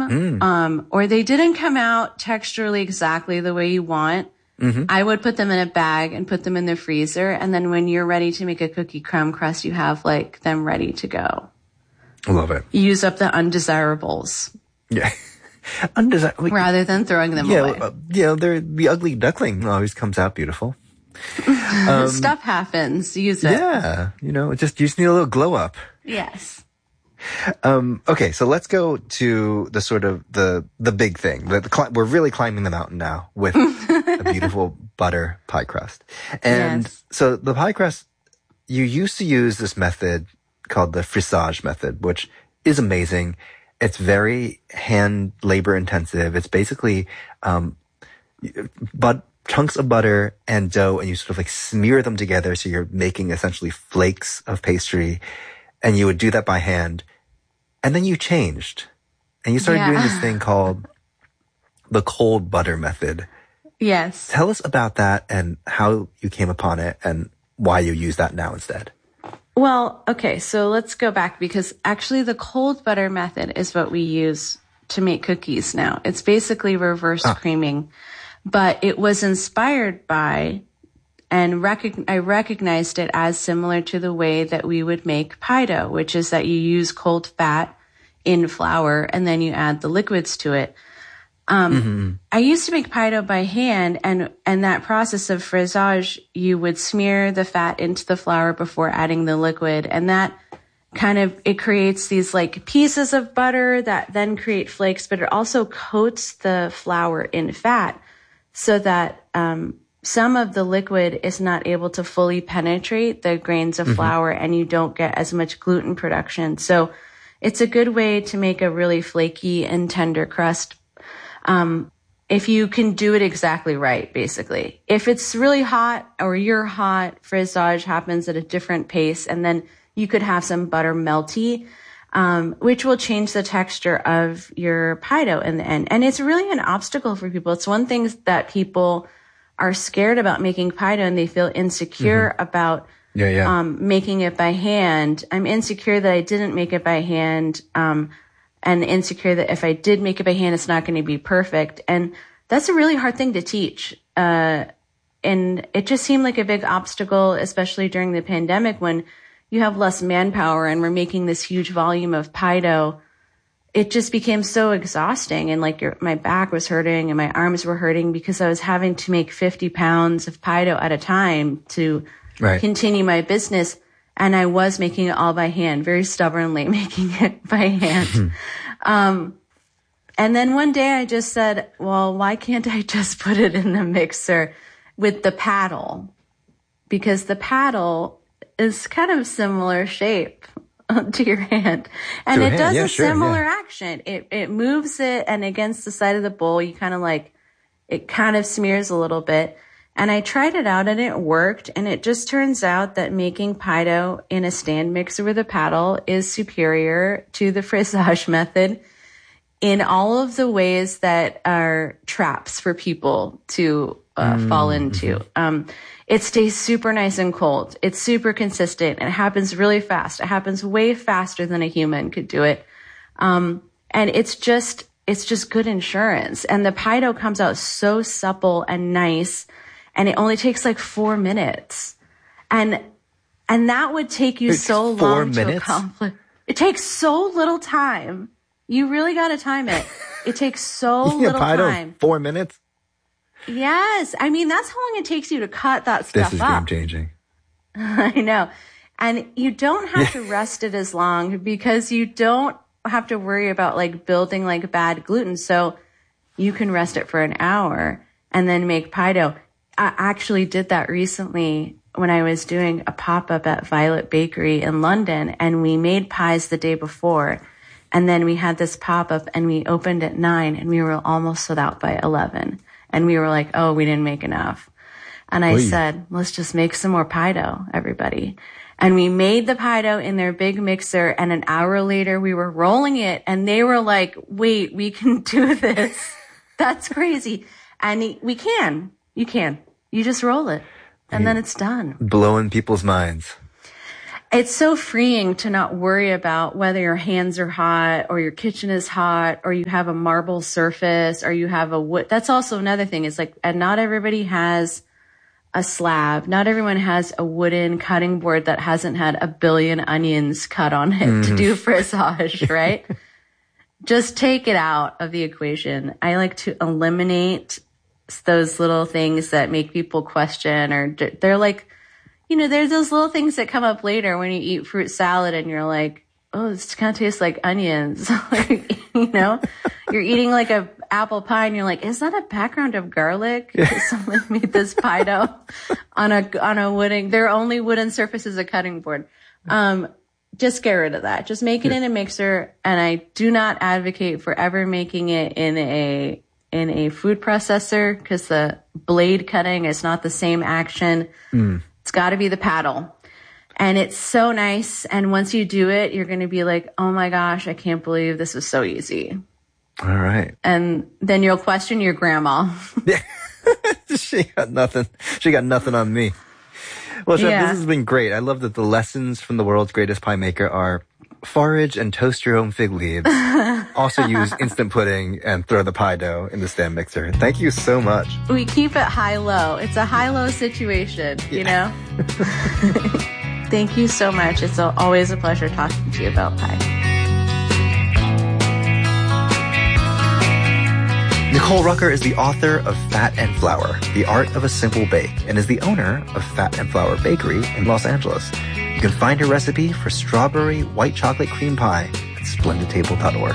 or they didn't come out texturally exactly the way you want, I would put them in a bag and put them in the freezer. And then when you're ready to make a cookie crumb crust, you have like them ready to go. I love it. You use up the undesirables. Yeah. Rather than throwing them away. The ugly duckling always comes out beautiful. Stuff happens. Use it. Yeah. You just need a little glow up. Yes. Okay, so let's go to the sort of the big thing. We're really climbing the mountain now with a beautiful butter pie crust. And so the pie crust, you used to use this method called the frisage method, which is amazing. It's very hand labor intensive. It's basically chunks of butter and dough, and you sort of like smear them together so you're making essentially flakes of pastry. And you would do that by hand. And then you changed. And you started doing this thing called the cold butter method. Yes. Tell us about that and how you came upon it and why you use that now instead. Well, okay, so let's go back because actually the cold butter method is what we use to make cookies now. It's basically reverse creaming, but it was inspired by and I recognized it as similar to the way that we would make pie dough, which is that you use cold fat in flour and then you add the liquids to it. I used to make pie dough by hand, and that process of frisage, you would smear the fat into the flour before adding the liquid, and that it creates these like pieces of butter that then create flakes, but it also coats the flour in fat so that some of the liquid is not able to fully penetrate the grains of flour and you don't get as much gluten production. So it's a good way to make a really flaky and tender crust. If you can do it exactly right, basically. If it's really hot or you're hot, frisage happens at a different pace, and then you could have some butter melty, which will change the texture of your pie dough in the end. And it's really an obstacle for people. It's one thing that people are scared about making pie dough and they feel insecure about making it by hand. I'm insecure that I didn't make it by hand, and insecure that if I did make it by hand, it's not going to be perfect. And that's a really hard thing to teach. And it just seemed like a big obstacle, especially during the pandemic when you have less manpower and we're making this huge volume of pie dough. It just became so exhausting, and like my back was hurting and my arms were hurting because I was having to make 50 pounds of pie dough at a time to continue my business. And I was making it all by hand, very stubbornly making it by hand. And then one day I just said, well, why can't I just put it in the mixer with the paddle? Because the paddle is kind of similar shape to your hand. And it does a similar action. It moves it, and against the side of the bowl, you it kind of smears a little bit. And I tried it out and it worked. And it just turns out that making pie dough in a stand mixer with a paddle is superior to the frisage method in all of the ways that are traps for people to fall into. It stays super nice and cold. It's super consistent. It happens really fast. It happens way faster than a human could do it. And it's just good insurance. And the pie dough comes out so supple and nice. And it only takes like 4 minutes. And that would take you so long to accomplish. It takes so little time. You really got to time it. It takes so little time. 4 minutes? Yes. I mean, that's how long it takes you to cut that stuff up. This is game changing. I know. And you don't have to rest it as long because you don't have to worry about like building like bad gluten. So you can rest it for an hour and then make pie dough. I actually did that recently when I was doing a pop-up at Violet Bakery in London, and we made pies the day before. And then we had this pop-up and we opened at 9 and we were almost sold out by 11. And we were like, oh, we didn't make enough. And I said, let's just make some more pie dough, everybody. And we made the pie dough in their big mixer. And an hour later, we were rolling it. And they were like, wait, we can do this. That's crazy. And we can. You can. You just roll it. And then it's done. Blowing people's minds. it's so freeing to not worry about whether your hands are hot or your kitchen is hot or you have a marble surface or you have a wood. That's also another thing is like, and not everybody has a slab. Not everyone has a wooden cutting board that hasn't had a billion onions cut on it to do frisage, right? Just take it out of the equation. I like to eliminate those little things that make people question, or they're like, you know, there's those little things that come up later when you eat fruit salad and you're like, oh, this kind of tastes like onions. Like, you know, you're eating like a apple pie and you're like, is that a background of garlic? Someone made this pie dough on a wooden, their only wooden surface is a cutting board. Just get rid of that. Just make it in a mixer. And I do not advocate for ever making it in a food processor because the blade cutting is not the same action. It's got to be the paddle. And it's so nice. And once you do it, you're going to be like, oh my gosh, I can't believe this was so easy. All right. And then you'll question your grandma. Yeah. She got nothing. She got nothing on me. Well, Chef, this has been great. I love that the lessons from the world's greatest pie maker are forage and toast your own fig leaves. Also use instant pudding and throw the pie dough in the stand mixer. Thank you so much. We keep it high-low. It's a high-low situation, you know? Thank you so much. It's always a pleasure talking to you about pie. Nicole Rucker is the author of Fat and Flour, The Art of a Simple Bake, and is the owner of Fat and Flour Bakery in Los Angeles. You can find her recipe for strawberry white chocolate cream pie at splendidtable.org.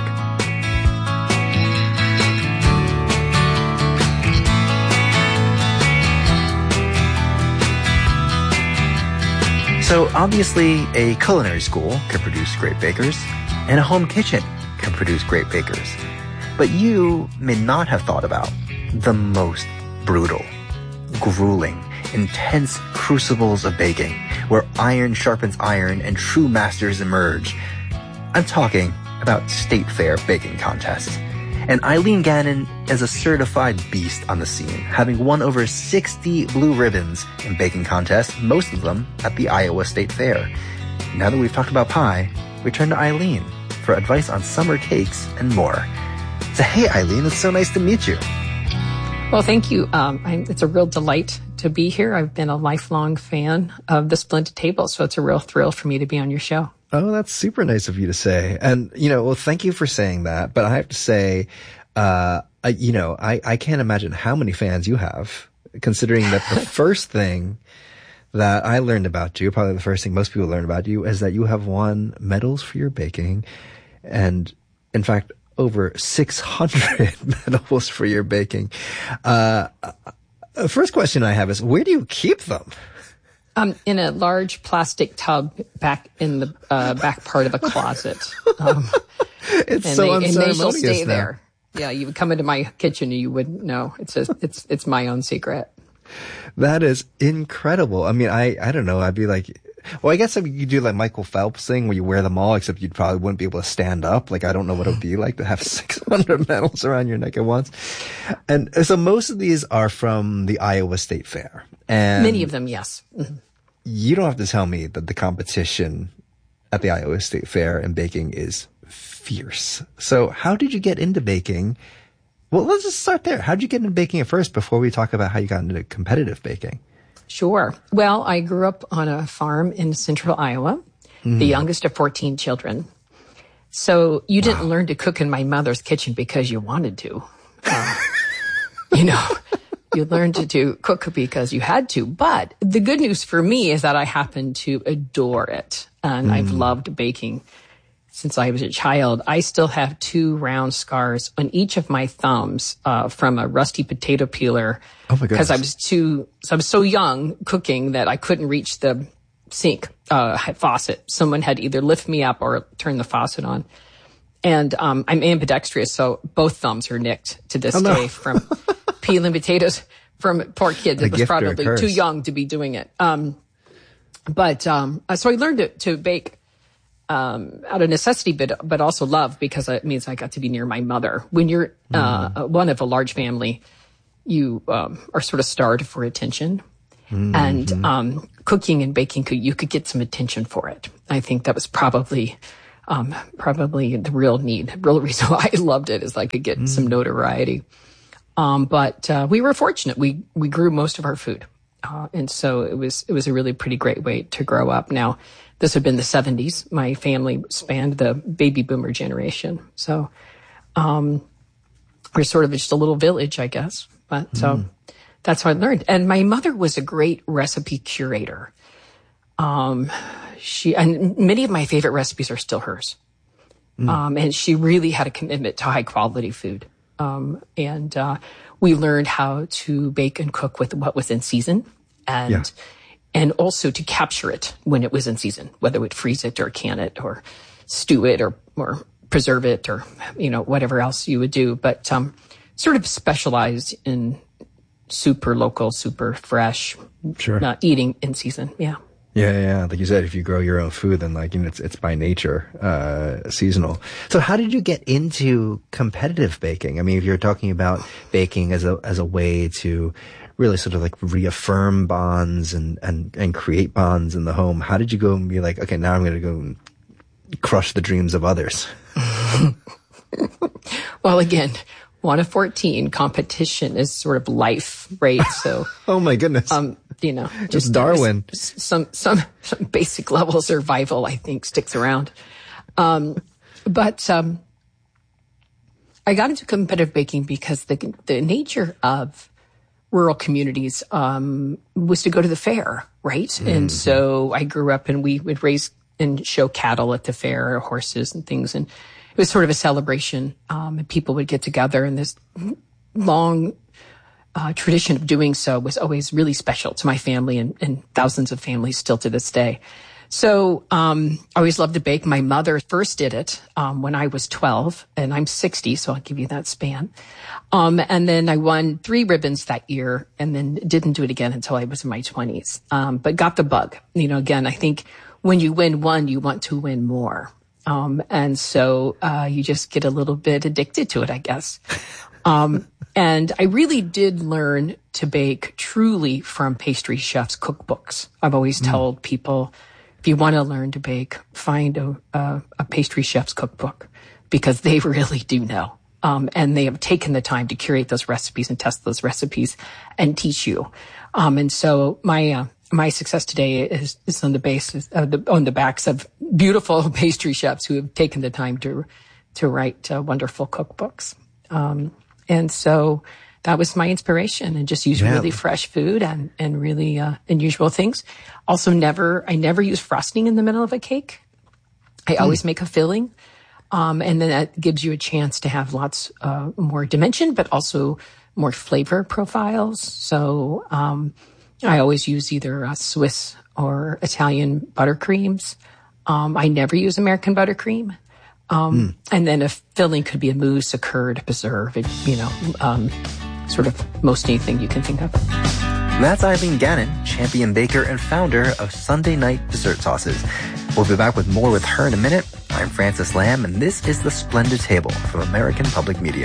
So obviously, a culinary school can produce great bakers, and a home kitchen can produce great bakers. But you may not have thought about the most brutal, grueling, intense crucibles of baking, where iron sharpens iron and true masters emerge. I'm talking about State Fair baking contests. And Eileen Gannon is a certified beast on the scene, having won over 60 blue ribbons in baking contests, most of them at the Iowa State Fair. Now that we've talked about pie, we turn to Eileen for advice on summer cakes and more. So, hey, Eileen, it's so nice to meet you. Well, thank you. It's a real delight to be here. I've been a lifelong fan of the Splendid Table, so it's a real thrill for me to be on your show. Oh, that's super nice of you to say. And, well, thank you for saying that. But I have to say, I can't imagine how many fans you have, considering that the first thing that I learned about you, probably the first thing most people learn about you, is that you have won medals for your baking. And, in fact, over 600 medals for your baking. First question I have is, where do you keep them? In a large plastic tub back in the back part of a closet. It's so unceremonious. And they shall stay there. Yeah, you would come into my kitchen and you wouldn't know. It's my own secret. That is incredible. I mean, I don't know. I'd be like, well, I guess if you do like Michael Phelps thing where you wear them all, except you probably wouldn't be able to stand up. Like, I don't know what it would be like to have 600 medals around your neck at once. And so most of these are from the Iowa State Fair. And many of them, yes. You don't have to tell me that the competition at the Iowa State Fair in baking is fierce. So how did you get into baking? Well, let's just start there. How did you get into baking at first before we talk about how you got into competitive baking? Sure. Well, I grew up on a farm in central Iowa, the youngest of 14 children. So you didn't learn to cook in my mother's kitchen because you wanted to. You learned to cook because you had to. But the good news for me is that I happen to adore it. And I've loved baking since I was a child. I still have 2 round scars on each of my thumbs from a rusty potato peeler. Oh my goodness. Because I was so young cooking that I couldn't reach the sink faucet. Someone had either lift me up or turn the faucet on. And I'm ambidextrous, so both thumbs are nicked to this day from peeling potatoes from a poor kid that was probably too young to be doing it. So I learned to bake out of necessity, but also love, because it means I got to be near my mother. When you're one of a large family, you are sort of starved for attention. And cooking and baking, you could get some attention for it. I think that was probably the real reason why I loved it, is I could get some notoriety. But we were fortunate. We grew most of our food. And so it was a really pretty great way to grow up. Now, this had been the 70s. My family spanned the baby boomer generation. So, we're sort of just a little village, I guess. But, that's how I learned. And my mother was a great recipe curator. And many of my favorite recipes are still hers. And she really had a commitment to high quality food. And we learned how to bake and cook with what was in season, and also to capture it when it was in season, whether we'd freeze it or can it or stew it or preserve it or, whatever else you would do. But sort of specialized in super local, super fresh, eating in season. Yeah. Yeah. Like you said, if you grow your own food, then it's by nature, seasonal. So how did you get into competitive baking? I mean, if you're talking about baking as a way to really sort of reaffirm bonds and create bonds in the home, how did you go and be like, okay, now I'm going to go and crush the dreams of others? Well, again, 1 of 14, competition is sort of life, right? So, oh my goodness. Just Darwin. Some basic level of survival, I think, sticks around. But I got into competitive baking because the nature of rural communities was to go to the fair, right? Mm-hmm. And so I grew up and we would raise and show cattle at the fair, horses and things, and it was sort of a celebration, and people would get together, and this long tradition of doing so was always really special to my family and thousands of families still to this day. So I always loved to bake. My mother first did it when I was 12, and I'm 60, so I'll give you that span. And then I won 3 ribbons that year, and then didn't do it again until I was in my 20s, but got the bug. Again, I think when you win one, you want to win more. And so, you just get a little bit addicted to it, I guess. And I really did learn to bake truly from pastry chefs' cookbooks. I've always told people, if you want to learn to bake, find a pastry chef's cookbook, because they really do know. And they have taken the time to curate those recipes and test those recipes and teach you. And so my success today is on the basis on the backs of beautiful pastry chefs who have taken the time to write wonderful cookbooks. And so that was my inspiration, and just use really fresh food and really unusual things. Also, I never use frosting in the middle of a cake. I always make a filling. And then that gives you a chance to have lots more dimension, but also more flavor profiles. So I always use either Swiss or Italian buttercreams. I never use American buttercream. And then a filling could be a mousse, a curd, a preserve, sort of most anything you can think of. That's Eileen Gannon, champion baker and founder of Sunday Night Dessert Sauces. We'll be back with more with her in a minute. I'm Francis Lamb, and this is The Splendid Table from American Public Media.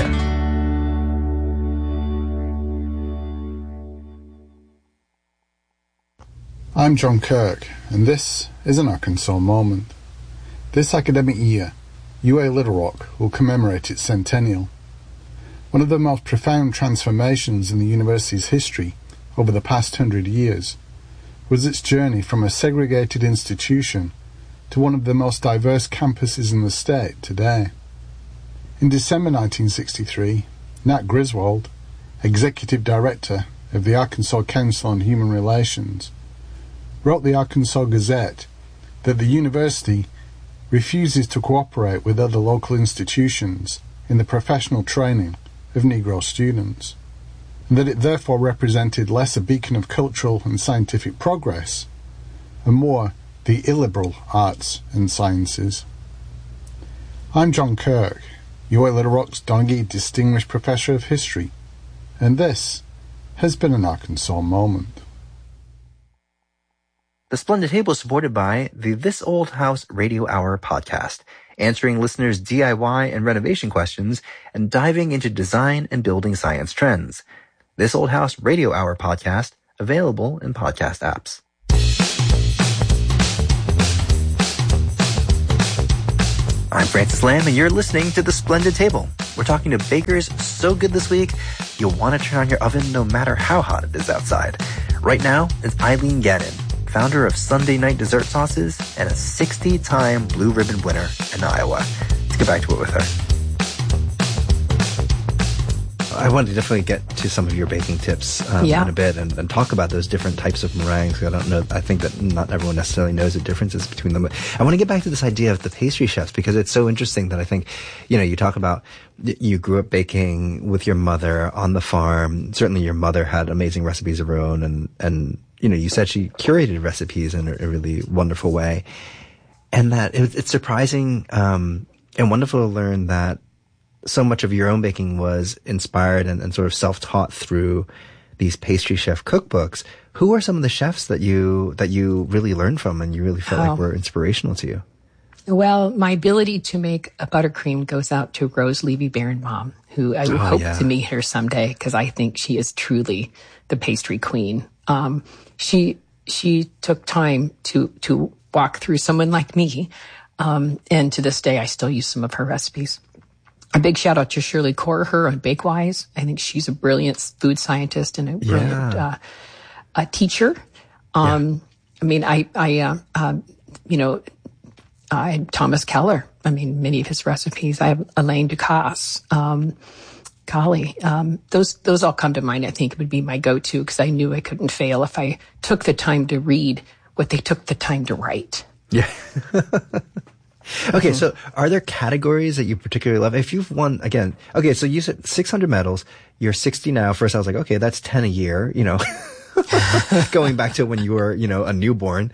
I'm John Kirk, and this is an Arkansas Moment. This academic year, UA Little Rock will commemorate its centennial. One of the most profound transformations in the university's history over the past 100 years was its journey from a segregated institution to one of the most diverse campuses in the state today. In December 1963, Nat Griswold, Executive Director of the Arkansas Council on Human Relations, wrote the Arkansas Gazette that the university refuses to cooperate with other local institutions in the professional training of Negro students, and that it therefore represented less a beacon of cultural and scientific progress, and more the illiberal arts and sciences. I'm John Kirk, UA Little Rock's Donaghy Distinguished Professor of History, and this has been an Arkansas Moment. The Splendid Table is supported by the This Old House Radio Hour podcast, answering listeners' DIY and renovation questions and diving into design and building science trends. This Old House Radio Hour podcast, available in podcast apps. I'm Francis Lam, and you're listening to The Splendid Table. We're talking to bakers so good this week, you'll want to turn on your oven no matter how hot it is outside. Right now, it's Eileen Gannon, founder of Sunday Night Dessert Sauces and a 60-time Blue Ribbon winner in Iowa. Let's get back to it with her. I want to definitely get to some of your baking tips in a bit and talk about those different types of meringues. I don't know. I think that not everyone necessarily knows the differences between them. But I want to get back to this idea of the pastry chefs because it's so interesting that I think, you talk about you grew up baking with your mother on the farm. Certainly your mother had amazing recipes of her own and you said she curated recipes in a really wonderful way. And that it's surprising and wonderful to learn that so much of your own baking was inspired and sort of self-taught through these pastry chef cookbooks. Who are some of the chefs that you really learned from and you really felt like were inspirational to you? Well, my ability to make a buttercream goes out to Rose Levy-Berenbaum, who I hope to meet her someday because I think she is truly the pastry queen. She took time to walk through someone like me, and to this day I still use some of her recipes. A big shout out to Shirley Corher on Bakewise. I think she's a brilliant food scientist and a brilliant teacher. I had Thomas Keller. Many of his recipes. I have Alain Ducasse, golly. Those all come to mind. I think it would be my go-to because I knew I couldn't fail if I took the time to read what they took the time to write. Yeah. Okay, so are there categories that you particularly love? If you've won, so you said 600 medals, you're 60 now. First I was like, okay, that's 10 a year, going back to when you were, a newborn.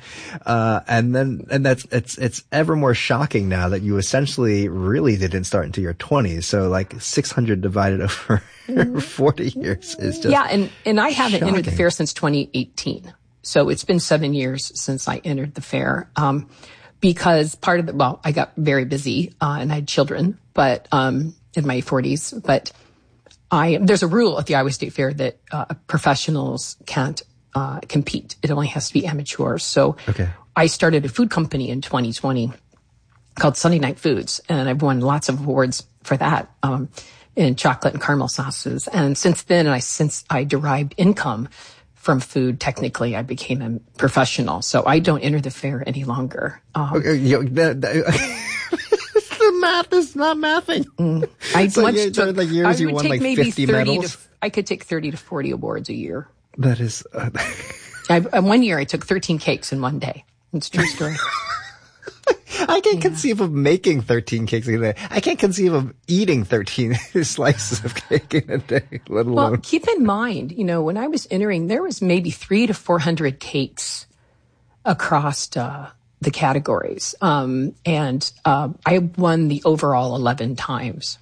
It's ever more shocking now that you essentially really didn't start until your 20s. So like 600 divided over 40 years is just and I haven't shocking. entered the fair since 2018. So it's been 7 years since I entered the fair. Because I got very busy, and I had children, but, in my 40s, but there's a rule at the Iowa State Fair that, professionals can't, compete. It only has to be amateurs. So I started a food company in 2020 called Sunday Night Foods, and I've won lots of awards for that, in chocolate and caramel sauces. And since then, since I derived income from food, technically, I became a professional. So I don't enter the fair any longer. The math is not mathing. You won like 50 medals? I could take 30 to 40 awards a year. That is... 1 year, I took 13 cakes in one day. It's a true story. I can't conceive of making 13 cakes in a day. I can't conceive of eating 13 slices of cake in a day, let alone. Well, keep in mind, when I was entering, there was maybe 300 to 400 cakes across the categories. I won the overall 11 times.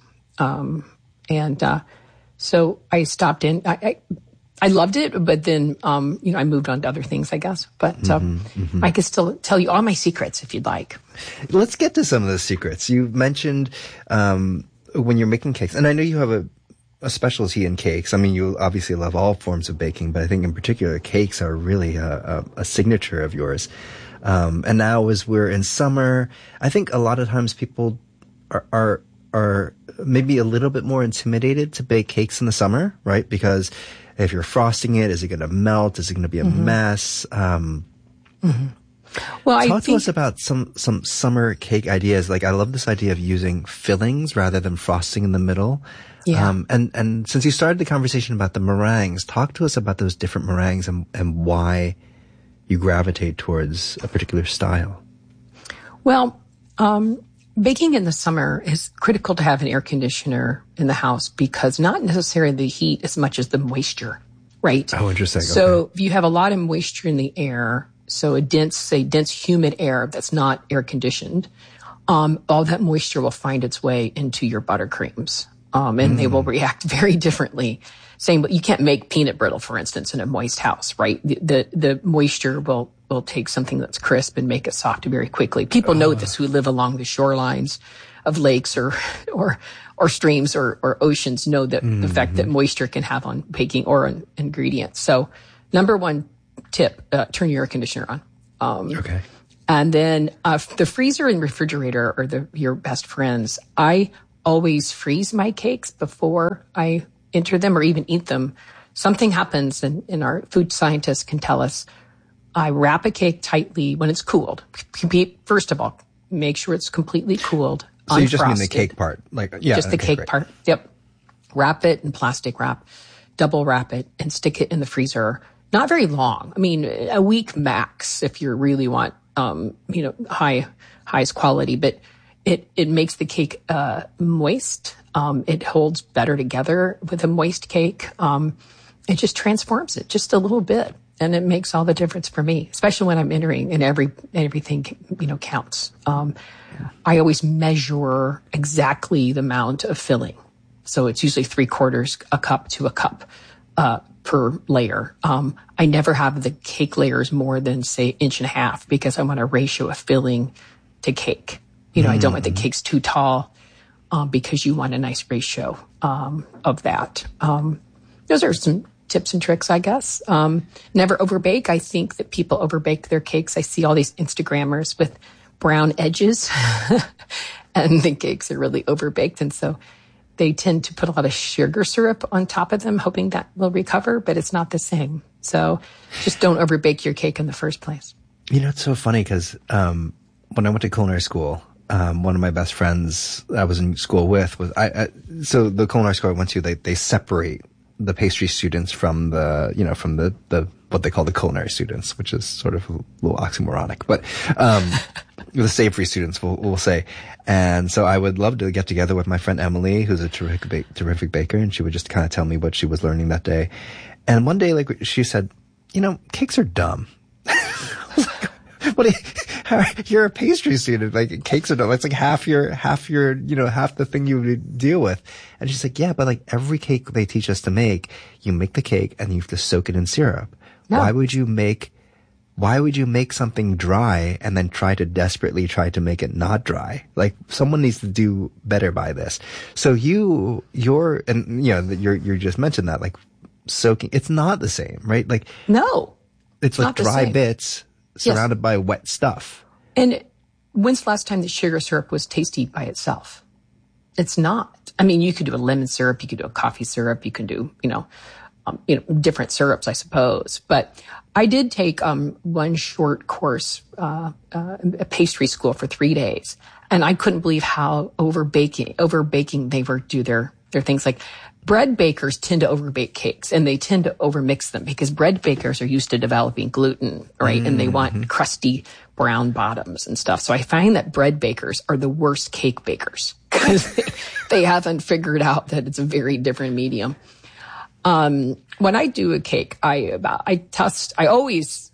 So I stopped in. I loved it, but then, I moved on to other things, I guess. But I could still tell you all my secrets if you'd like. Let's get to some of those secrets. You mentioned when you're making cakes, and I know you have a specialty in cakes. You obviously love all forms of baking, but I think in particular cakes are really a signature of yours. And now as we're in summer, I think a lot of times people are maybe a little bit more intimidated to bake cakes in the summer, right? Because if you're frosting it, is it going to melt? Is it going to be a mess? Well, talk to us about some summer cake ideas. Like I love this idea of using fillings rather than frosting in the middle. Yeah. And since you started the conversation about the meringues, talk to us about those different meringues and why you gravitate towards a particular style. Well, baking in the summer is critical to have an air conditioner in the house because not necessarily the heat as much as the moisture, right? Oh, interesting. So if you have a lot of moisture in the air, so a dense humid air that's not air conditioned, all that moisture will find its way into your buttercreams. And they will react very differently. But you can't make peanut brittle, for instance, in a moist house, right? The moisture will take something that's crisp and make it soft very quickly. People know this who live along the shorelines of lakes or streams or oceans know that the effect that moisture can have on baking or on ingredients. So Number one tip, turn your air conditioner on. Okay. And then the freezer and refrigerator are your best friends. I always freeze my cakes before I enter them or even eat them. Something happens, and our food scientists can tell us. I wrap a cake tightly when it's cooled. First of all, make sure it's completely cooled. So you just mean the cake part? Just the cake part. Yep. Wrap it in plastic wrap, double wrap it, and stick it in the freezer. Not very long. I mean, a week max if you really want, highest quality. But it makes the cake moist. It holds better together with a moist cake. It just transforms it just a little bit, and it makes all the difference for me, especially when I'm entering and everything counts. I always measure exactly the amount of filling, so it's usually 3/4 a cup to a cup per layer. I never have the cake layers more than say 1.5 inches because I want a ratio of filling to cake. I don't want the cakes too tall because you want a nice ratio of that. Those are some tips and tricks, I guess. Never overbake. I think that people overbake their cakes. I see all these Instagrammers with brown edges and the cakes are really overbaked. And so they tend to put a lot of sugar syrup on top of them, hoping that will recover, but it's not the same. So just don't overbake your cake in the first place. It's so funny because when I went to culinary school, one of my best friends I was in school with was so the culinary school I went to, they separate the pastry students from the what they call the culinary students, which is sort of a little oxymoronic, but the savory students we'll say. And so I would love to get together with my friend Emily, who's a terrific baker, and she would just kind of tell me what she was learning that day. And one day, she said, cakes are dumb. You're a pastry student. Cakes are dumb. It's half the thing you would deal with. And she's like, yeah, but every cake they teach us to make, you make the cake and you have to soak it in syrup. No. Why would you make something dry and then desperately try to make it not dry? Someone needs to do better by this. So you just mentioned that, soaking, it's not the same, right? No. It's dry bits surrounded by wet stuff. And when's the last time that sugar syrup was tasty by itself? It's not. I mean, you could do a lemon syrup, you could do a coffee syrup, you can do, different syrups, I suppose. But I did take one short course, a pastry school for 3 days, and I couldn't believe how overbaking they were do their things. Bread bakers tend to overbake cakes, and they tend to overmix them because bread bakers are used to developing gluten, right? And they want crusty brown bottoms and stuff. So I find that bread bakers are the worst cake bakers because they haven't figured out that it's a very different medium. When I do a cake, I always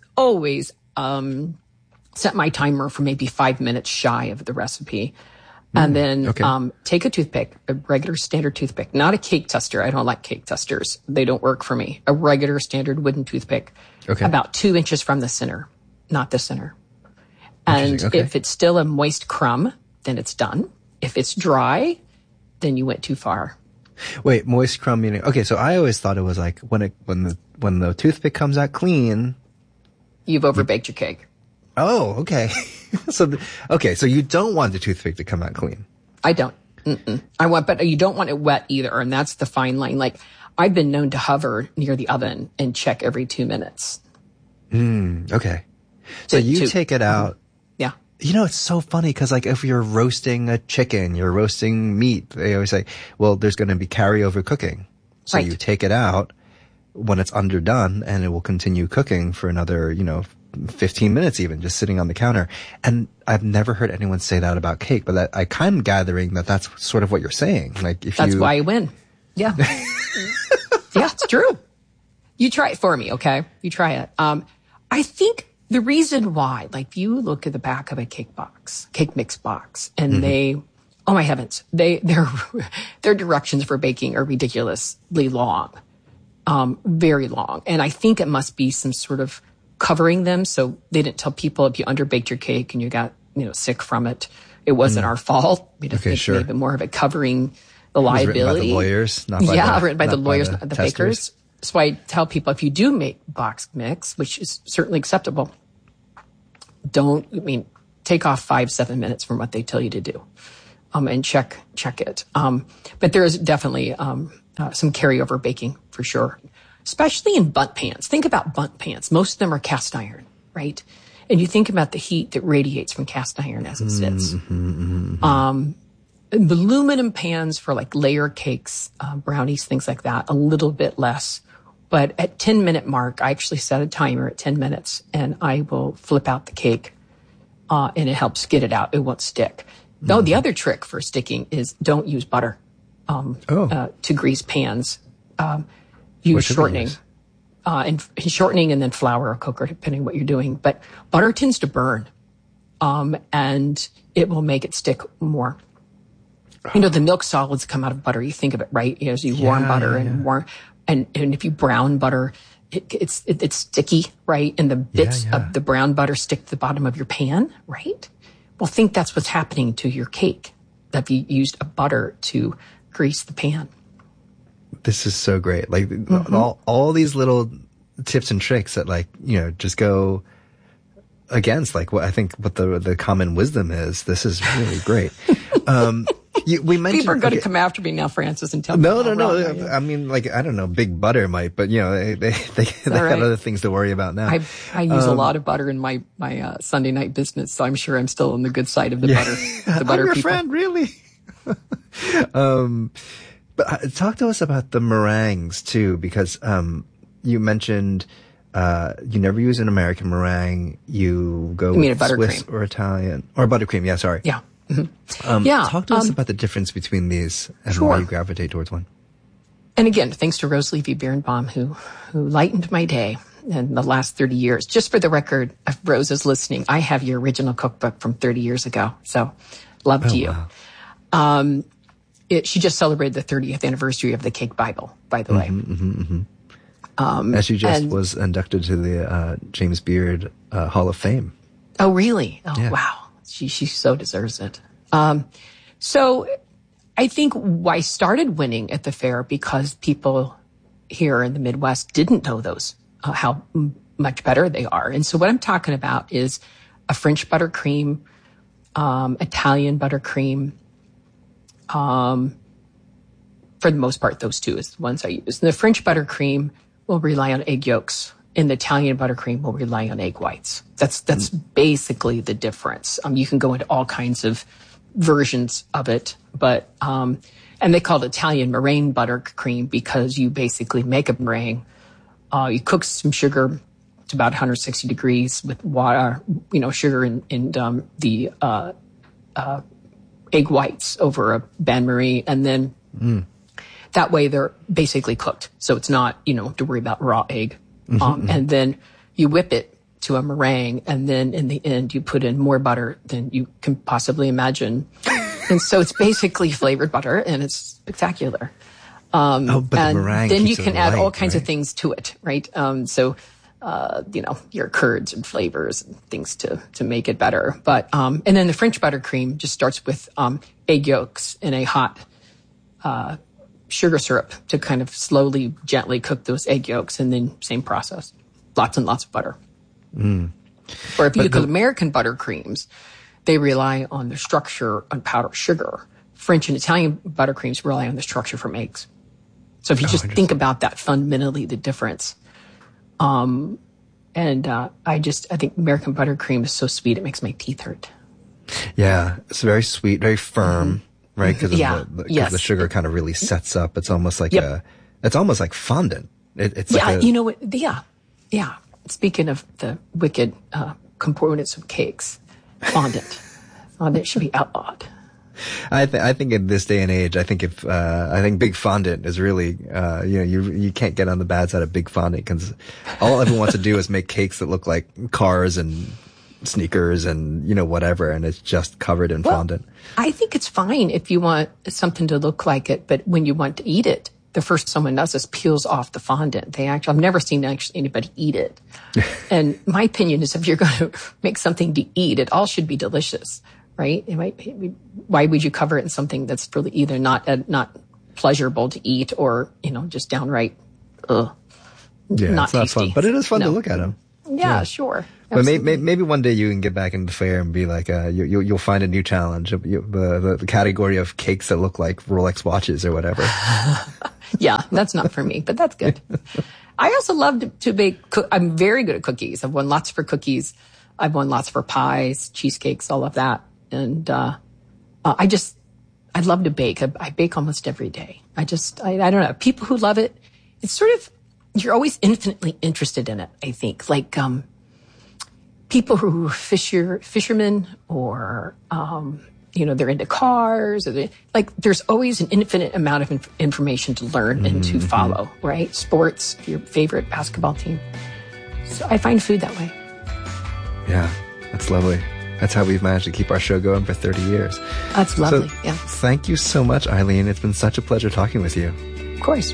set my timer for maybe 5 minutes shy of the recipe. And then take a toothpick, a regular standard toothpick, not a cake tester. I don't like cake testers. They don't work for me. A regular standard wooden toothpick, about 2 inches from the center, not the center. And if it's still a moist crumb, then it's done. If it's dry, then you went too far. Wait, moist crumb meaning? Okay, so I always thought it was when the toothpick comes out clean, you've overbaked your cake. Oh, okay. So you don't want the toothpick to come out clean. I don't. But you don't want it wet either, and that's the fine line. I've been known to hover near the oven and check every 2 minutes. Okay. So you take it out. Yeah. It's so funny because if you're roasting a chicken, you're roasting meat, they always say, well, there's going to be carryover cooking. So you take it out when it's underdone and it will continue cooking for another, 15 minutes even, just sitting on the counter. And I've never heard anyone say that about cake, but I kind of gathering that that's sort of what you're saying. That's why I win. Yeah. Yeah, it's true. You try it for me, okay? You try it. I think the reason why, you look at the back of a cake mix box, and oh my heavens, their directions for baking are ridiculously long, very long. And I think it must be some sort of covering them. So they didn't tell people if you underbaked your cake and you got, sick from it, it wasn't our fault. Maybe more of it covering the liability. Written by the lawyers, written by the lawyers, not the bakers. So I tell people, if you do make boxed mix, which is certainly acceptable, take off 5-7 minutes from what they tell you to do, and check it. But there is definitely some carryover baking for sure, especially in bundt pans. Think about bundt pans. Most of them are cast iron, right? And you think about the heat that radiates from cast iron as it sits. Aluminum pans for like layer cakes, brownies, things like that, a little bit less. But at 10-minute mark, I actually set a timer at 10 minutes, and I will flip out the cake, and it helps get it out. It won't stick. Though the other trick for sticking is don't use butter to grease pans. Use shortening. And shortening and then flour or cocoa, depending what you're doing. But butter tends to burn, and it will make it stick more. You know, the milk solids come out of butter. You think of it, right? As you warm butter and warm, and if you brown butter, it's sticky, right? And the bits of the brown butter stick to the bottom of your pan, right? Well, think that's what's happening to your cake. That you used a butter to grease the pan. This is so great. Like all these little tips and tricks that, like, you know, just go against like what I think what the common wisdom is. This is really great. We mentioned people are going to come after me now, Francis, and tell me. No. I mean, like, I don't know, Big Butter might, but you know, they got other things to worry about now. I use a lot of butter in my Sunday night business, so I'm sure I'm still on the good side of the butter. The butter I'm your people. Friend, really. But talk to us about the meringues too, because you mentioned you never use an American meringue. You go with Swiss or Italian or buttercream. Yeah, sorry. Yeah. Talk to us about the difference between these and why you gravitate towards one. And again, thanks to Rose Levy Birnbaum, who lightened my day in the last 30 years. Just for the record, if Rose is listening, I have your original cookbook from 30 years ago. So love to you. Wow. She just celebrated the 30th anniversary of the Cake Bible, by the way. As she just was inducted to the James Beard Hall of Fame. Oh, really? Oh, yeah. Wow. She so deserves it. So I think I started winning at the fair because people here in the Midwest didn't know those, how much better they are. And so what I'm talking about is a French buttercream, Italian buttercream. For the most part, those two is the ones I use. And the French buttercream will rely on egg yolks, and the Italian buttercream will rely on egg whites. That's basically the difference. You can go into all kinds of versions of it, but and they call it Italian meringue buttercream because you basically make a meringue. You cook some sugar to about 160 degrees with water, sugar and the egg whites over a bain-marie, and then that way they're basically cooked. So it's not, to worry about raw egg. And then you whip it to a meringue, and then in the end you put in more butter than you can possibly imagine. And so it's basically flavored butter, and it's spectacular. But the meringue then you can add all kinds of things to it, right? Your curds and flavors and things to make it better. But, and then the French buttercream just starts with, egg yolks in a hot, sugar syrup to kind of slowly, gently cook those egg yolks, and then same process. Lots and lots of butter. Or if you look at American buttercreams, they rely on the structure on powdered sugar. French and Italian buttercreams rely on the structure from eggs. So if you just think about that fundamentally, the difference. I think American buttercream is so sweet, it makes my teeth hurt. Yeah, it's very sweet, very firm, right? Because the sugar kind of really sets up. It's almost like it's almost like fondant. It's yeah. Speaking of the wicked components of cakes, fondant should be outlawed. I think in this day and age, I think big fondant is really, you can't get on the bad side of big fondant because all everyone wants to do is make cakes that look like cars and sneakers and, whatever. And it's just covered in fondant. I think it's fine if you want something to look like it, but when you want to eat it, the first someone does is peels off the fondant. I've never seen anybody eat it. And my opinion is if you're going to make something to eat, it all should be delicious. Right? Why would you cover it in something that's really either not pleasurable to eat or, just downright, ugh. not tasty. Fun, but it is fun to look at them. Yeah, sure. But maybe one day you can get back into the fair and be like, you'll find a new challenge, the category of cakes that look like Rolex watches or whatever. Yeah, that's not for me, but that's good. I also love to bake. I'm very good at cookies. I've won lots for cookies. I've won lots for pies, cheesecakes, all of that. And I love to bake. I bake almost every day. I don't know. People who love it, it's sort of, you're always infinitely interested in it, I think. Like, people who are fishermen or, they're into cars or there's always an infinite amount of information to learn and to follow, right? Sports, your favorite basketball team. So I find food that way. Yeah, that's lovely. That's how we've managed to keep our show going for 30 years. That's lovely, yeah. Thank you so much, Eileen. It's been such a pleasure talking with you. Of course.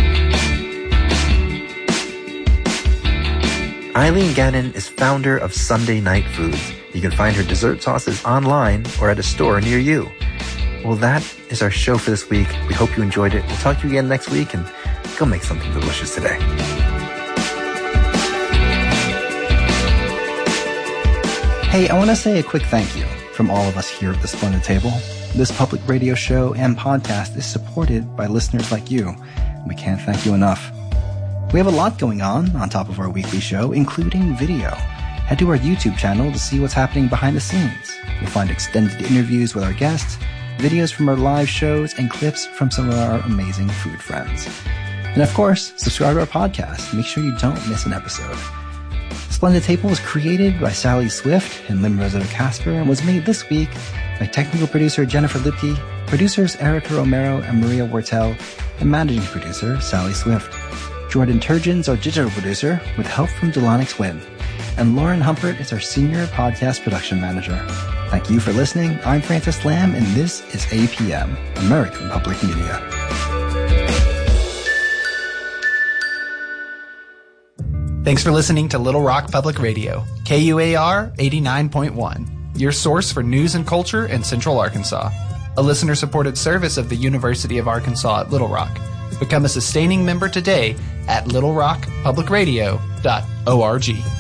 Eileen Gannon is founder of Sunday Night Foods. You can find her dessert sauces online or at a store near you. Well, that is our show for this week. We hope you enjoyed it. We'll talk to you again next week, and go make something delicious today. Hey, I want to say a quick thank you from all of us here at the Splendid Table. This public radio show and podcast is supported by listeners like you. We can't thank you enough. We have a lot going on top of our weekly show, including video. Head to our YouTube channel to see what's happening behind the scenes. You'll find extended interviews with our guests, videos from our live shows, and clips from some of our amazing food friends. And of course, subscribe to our podcast. Make sure you don't miss an episode. Splendid Table was created by Sally Swift and Lynn Rosetta Casper and was made this week by technical producer Jennifer Lipke, producers Erica Romero and Maria Wortel, and managing producer Sally Swift. Jordan Turgeon's our digital producer with help from Delanix Wynn. And Lauren Humpert is our senior podcast production manager. Thank you for listening. I'm Francis Lamb, and this is APM, American Public Media. Thanks for listening to Little Rock Public Radio, KUAR 89.1, your source for news and culture in Central Arkansas. A listener-supported service of the University of Arkansas at Little Rock. Become a sustaining member today at littlerockpublicradio.org.